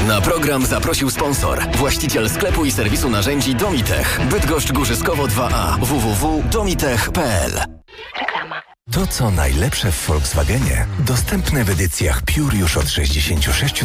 Na program zaprosił sponsor, właściciel sklepu i serwisu narzędzi Domitech, Bydgoszcz Górzyskowo 2A, www.domitech.pl. Reklama. To, co najlepsze w Volkswagenie, dostępne w edycjach Pure już od 66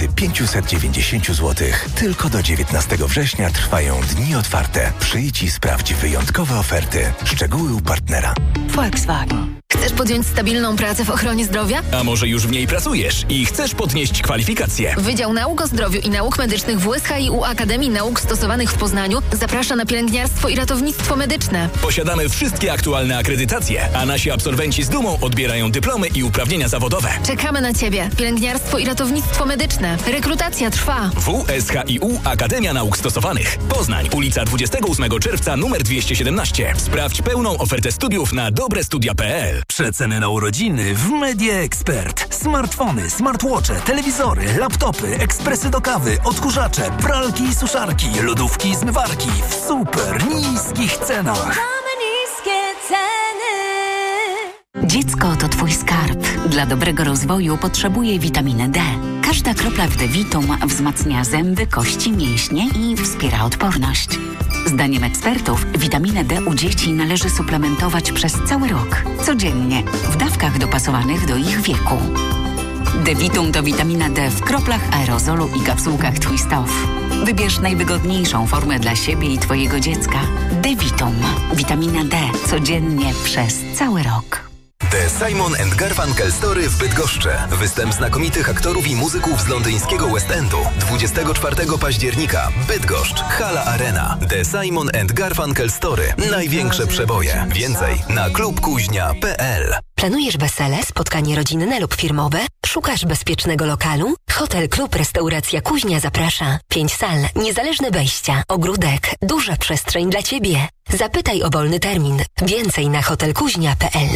590 zł. Tylko do 19 września trwają dni otwarte. Przyjdź i sprawdź wyjątkowe oferty. Szczegóły u partnera. Volkswagen. Chcesz podjąć stabilną pracę w ochronie zdrowia? A może już w niej pracujesz i chcesz podnieść kwalifikacje? Wydział Nauk o Zdrowiu i Nauk Medycznych w USHiU Akademii Nauk Stosowanych w Poznaniu zaprasza na pielęgniarstwo i ratownictwo medyczne. Posiadamy wszystkie aktualne akredytacje, a nasi absolwenci z dumą odbierają dyplomy i uprawnienia zawodowe. Czekamy na Ciebie. Pielęgniarstwo i ratownictwo medyczne. Rekrutacja trwa. WSHiU Akademia Nauk Stosowanych. Poznań, ulica 28 czerwca numer 217. Sprawdź pełną ofertę studiów na dobrestudia.pl. Przeceny na urodziny w Media Expert. Smartfony, smartwatche, telewizory, laptopy, ekspresy do kawy, odkurzacze, pralki i suszarki, lodówki i zmywarki w super niskich cenach. Mamy niskie ceny. Dziecko to Twój skarb. Dla dobrego rozwoju potrzebuje witaminy D. Każda kropla w D-Vitum wzmacnia zęby, kości, mięśnie i wspiera odporność. Zdaniem ekspertów witaminę D u dzieci należy suplementować przez cały rok, codziennie, w dawkach dopasowanych do ich wieku. D-Vitum to witamina D w kroplach aerozolu i kapsułkach Twist Off. Wybierz najwygodniejszą formę dla siebie i Twojego dziecka. D-Vitum. Witamina D codziennie przez cały rok. The Simon & Garfunkel Story w Bydgoszczy. Występ znakomitych aktorów i muzyków z londyńskiego West Endu. 24 października. Bydgoszcz. Hala Arena. The Simon & Garfunkel Story. Największe przeboje. Więcej na klubkuźnia.pl. Planujesz wesele, spotkanie rodzinne lub firmowe? Szukasz bezpiecznego lokalu? Hotel Klub Restauracja Kuźnia zaprasza. 5 sal, niezależne wejścia, ogródek, duża przestrzeń dla Ciebie. Zapytaj o wolny termin. Więcej na hotelkuźnia.pl.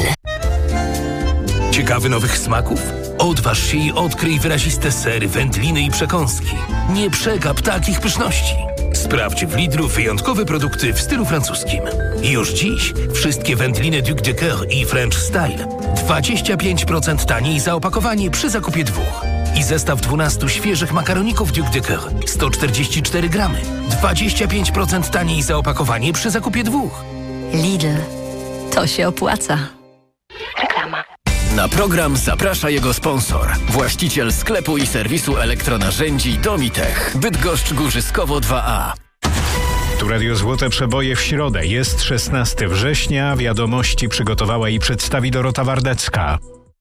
Ciekawy nowych smaków? Odważ się i odkryj wyraziste sery, wędliny i przekąski. Nie przegap takich pyszności. Sprawdź w Lidlu wyjątkowe produkty w stylu francuskim. Już dziś wszystkie wędliny Duc de Coeur i French Style 25% taniej za opakowanie przy zakupie 2. I zestaw 12 świeżych makaroników Duc de Coeur 144 gramy 25% taniej za opakowanie przy zakupie 2. Lidl. To się opłaca. Reklama. Na program zaprasza jego sponsor, właściciel sklepu i serwisu elektronarzędzi Domitech, Bydgoszcz Górzyskowo 2A. Tu Radio Złote Przeboje w środę. Jest 16 września. Wiadomości przygotowała i przedstawi Dorota Wardecka.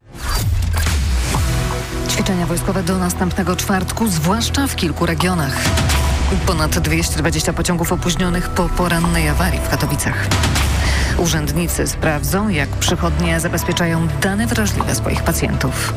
Ćwiczenia wojskowe do następnego czwartku, zwłaszcza w kilku regionach. Ponad 220 pociągów opóźnionych po porannej awarii w Katowicach. Urzędnicy sprawdzą, jak przychodnie zabezpieczają dane wrażliwe swoich pacjentów.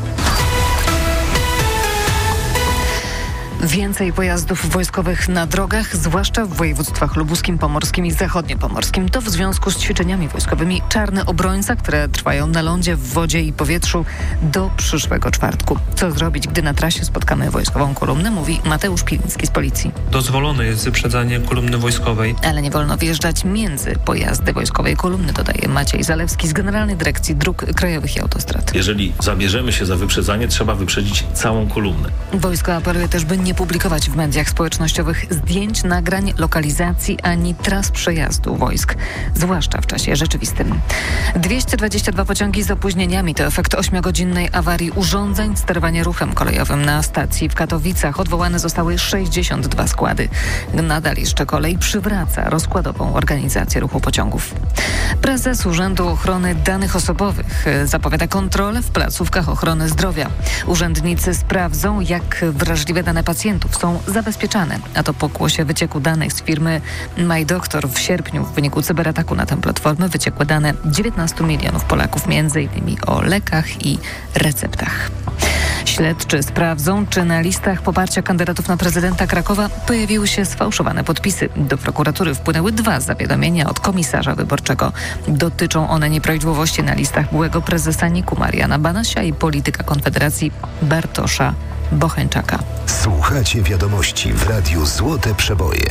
Więcej pojazdów wojskowych na drogach, zwłaszcza w województwach lubuskim, pomorskim i zachodniopomorskim. To w związku z ćwiczeniami wojskowymi Czarny Obrońca, które trwają na lądzie, w wodzie i powietrzu do przyszłego czwartku. Co zrobić, gdy na trasie spotkamy wojskową kolumnę, mówi Mateusz Piliński z Policji. Dozwolone jest wyprzedzanie kolumny wojskowej. Ale nie wolno wjeżdżać między pojazdy wojskowej kolumny, dodaje Maciej Zalewski z Generalnej Dyrekcji Dróg Krajowych i Autostrad. Jeżeli zabierzemy się za wyprzedzanie, trzeba wyprzedzić całą kolumnę. Wojsko apeluje też, by nie publikować w mediach społecznościowych zdjęć, nagrań, lokalizacji ani tras przejazdu wojsk, zwłaszcza w czasie rzeczywistym. 222 pociągi z opóźnieniami to efekt 8-godzinnej awarii urządzeń sterowania ruchem kolejowym na stacji w Katowicach. Odwołane zostały 62 składy. Nadal jeszcze kolej przywraca rozkładową organizację ruchu pociągów. Prezes Urzędu Ochrony Danych Osobowych zapowiada kontrolę w placówkach ochrony zdrowia. Urzędnicy sprawdzą, jak wrażliwe dane pacjentów są zabezpieczane. A to po głosie wycieku danych z firmy MyDoctor w sierpniu w wyniku cyberataku na tę platformę wyciekły dane 19 milionów Polaków, m.in. o lekach i receptach. Śledczy sprawdzą, czy na listach poparcia kandydatów na prezydenta Krakowa pojawiły się sfałszowane podpisy. Do prokuratury wpłynęły 2 zawiadomienia od komisarza wyborczego. Dotyczą one nieprawidłowości na listach byłego prezesa NIK-u Mariana Banasia i polityka Konfederacji Bartosza Bocheńczaka. Słuchacie wiadomości w Radiu Złote Przeboje.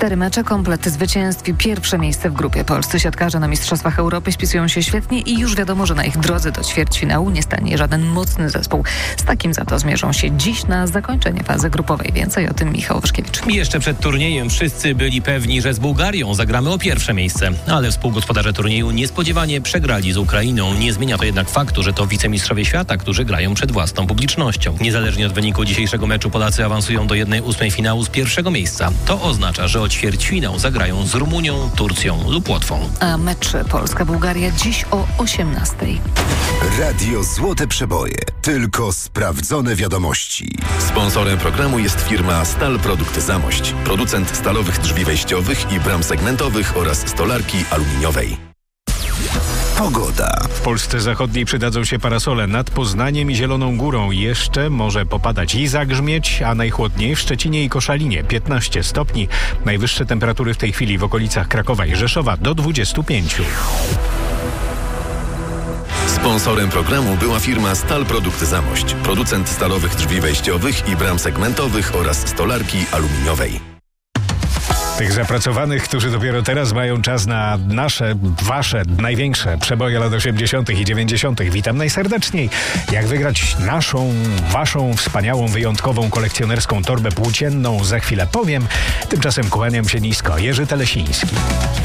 4 mecze, komplet zwycięstw i pierwsze miejsce w grupie. Polscy siatkarze na Mistrzostwach Europy spisują się świetnie i już wiadomo, że na ich drodze do ćwierćfinału nie stanie żaden mocny zespół. Z takim za to zmierzą się dziś na zakończenie fazy grupowej. Więcej o tym Michał Wyszkiewicz. Jeszcze przed turniejem wszyscy byli pewni, że z Bułgarią zagramy o pierwsze miejsce. Ale współgospodarze turnieju niespodziewanie przegrali z Ukrainą. Nie zmienia to jednak faktu, że to wicemistrzowie świata, którzy grają przed własną publicznością. Niezależnie od wyniku dzisiejszego meczu Polacy awansują do 1/8 finału z pierwszego miejsca. To oznacza, że o ćwierćfinał zagrają z Rumunią, Turcją lub Łotwą. A mecz Polska-Bułgaria dziś o 18:00. Radio Złote Przeboje. Tylko sprawdzone wiadomości. Sponsorem programu jest firma Stal Produkty Zamość. Producent stalowych drzwi wejściowych i bram segmentowych oraz stolarki aluminiowej. Pogoda. W Polsce zachodniej przydadzą się parasole nad Poznaniem i Zieloną Górą. Jeszcze może popadać i zagrzmieć, a najchłodniej w Szczecinie i Koszalinie 15 stopni. Najwyższe temperatury w tej chwili w okolicach Krakowa i Rzeszowa do 25. Sponsorem programu była firma Stal Produkty Zamość. Producent stalowych drzwi wejściowych i bram segmentowych oraz stolarki aluminiowej. Tych zapracowanych, którzy dopiero teraz mają czas na wasze największe przeboje lat 80. i 90. Witam najserdeczniej. Jak wygrać waszą wspaniałą, wyjątkową kolekcjonerską torbę płócienną, za chwilę powiem. Tymczasem kłaniam się nisko. Jerzy Telesiński.